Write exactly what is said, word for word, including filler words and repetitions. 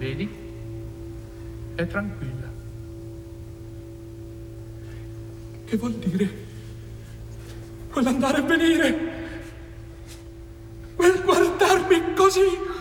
Vedi? È tranquilla. Che vuol dire? Quell'andare e venire? Quel guardarmi così?